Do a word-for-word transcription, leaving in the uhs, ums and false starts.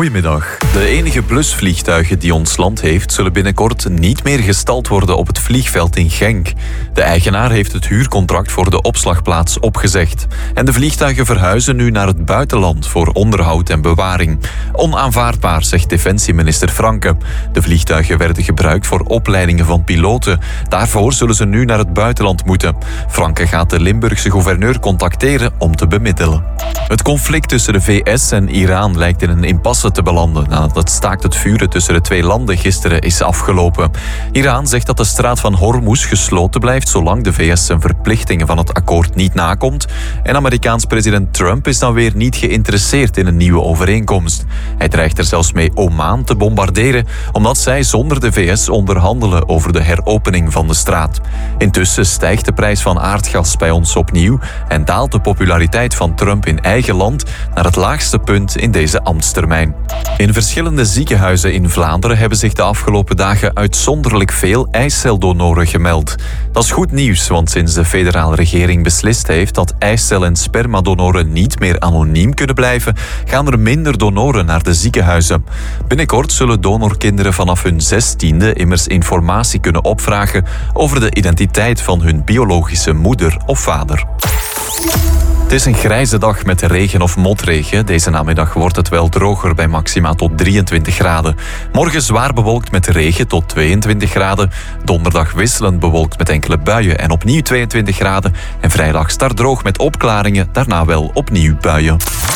Goedemiddag. De enige plusvliegtuigen die ons land heeft, zullen binnenkort niet meer gestald worden op het vliegveld in Genk. De eigenaar heeft het huurcontract voor de opslagplaats opgezegd. En de vliegtuigen verhuizen nu naar het buitenland voor onderhoud en bewaring. Onaanvaardbaar, zegt defensieminister Franke. De vliegtuigen werden gebruikt voor opleidingen van piloten. Daarvoor zullen ze nu naar het buitenland moeten. Franke gaat de Limburgse gouverneur contacteren om te bemiddelen. Het conflict tussen de V S en Iran lijkt in een impasse te belanden nadat het staakt het vuren tussen de twee landen gisteren is afgelopen. Iran zegt dat de straat van Hormuz gesloten blijft zolang de V S zijn verplichtingen van het akkoord niet nakomt. En Amerikaans president Trump is dan weer niet geïnteresseerd in een nieuwe overeenkomst. Hij dreigt er zelfs mee Oman te bombarderen omdat zij zonder de V S onderhandelen over de heropening van de straat. Intussen stijgt de prijs van aardgas bij ons opnieuw en daalt de populariteit van Trump in eigen land naar het laagste punt in deze ambtstermijn. In verschillende ziekenhuizen in Vlaanderen hebben zich de afgelopen dagen uitzonderlijk veel eiceldonoren gemeld. Dat is goed nieuws, want sinds de federale regering beslist heeft dat eicel- en spermadonoren niet meer anoniem kunnen blijven, gaan er minder donoren naar de ziekenhuizen. Binnenkort zullen donorkinderen vanaf hun zestiende immers informatie kunnen opvragen over de identiteit van hun biologische moeder of vader. Het is een grijze dag met regen of motregen. Deze namiddag wordt het wel droger bij maxima tot drieëntwintig graden. Morgen zwaar bewolkt met regen tot tweeëntwintig graden. Donderdag wisselend bewolkt met enkele buien en opnieuw tweeëntwintig graden. En vrijdag start droog met opklaringen, daarna wel opnieuw buien.